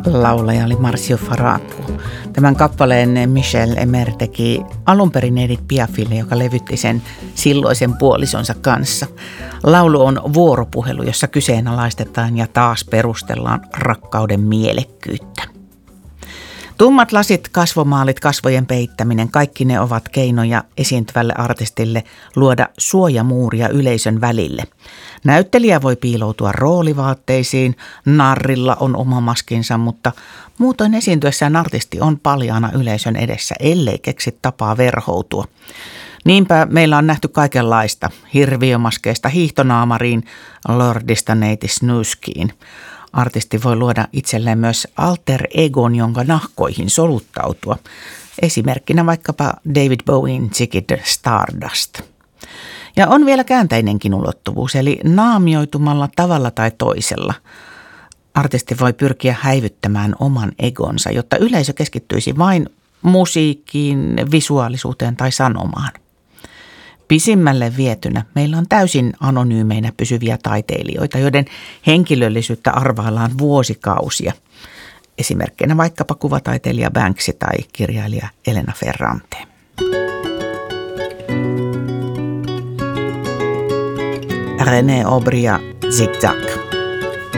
Laulaja oli Marcio Faraco. Tämän kappaleen Michel Emer teki alun perin Edith Piafille, joka levytti sen silloisen puolisonsa kanssa. Laulu on vuoropuhelu, jossa kyseenalaistetaan ja taas perustellaan rakkauden mielekkyyttä. Tummat lasit, kasvomaalit, kasvojen peittäminen, kaikki ne ovat keinoja esiintyvälle artistille luoda suojamuuria yleisön välille. Näyttelijä voi piiloutua roolivaatteisiin, narrilla on oma maskinsa, mutta muutoin esiintyessään artisti on paljaana yleisön edessä, ellei keksi tapaa verhoutua. Niinpä meillä on nähty kaikenlaista, hirviömaskeista hiihtonaamariin, lordista neiti Snooskiin. Artisti voi luoda itselleen myös alter egon, jonka nahkoihin soluttautua. Esimerkkinä vaikkapa David Bowien Ziggy Stardust. Ja on vielä käänteinenkin ulottuvuus, eli naamioitumalla tavalla tai toisella. Artisti voi pyrkiä häivyttämään oman egonsa, jotta yleisö keskittyisi vain musiikkiin, visuaalisuuteen tai sanomaan. Pisimmälle vietynä meillä on täysin anonyymeinä pysyviä taiteilijoita, joiden henkilöllisyyttä arvaillaan vuosikausia. Esimerkkinä vaikkapa kuvataiteilija Banksy tai kirjailija Elena Ferrante. René Aubry ja Zigzag.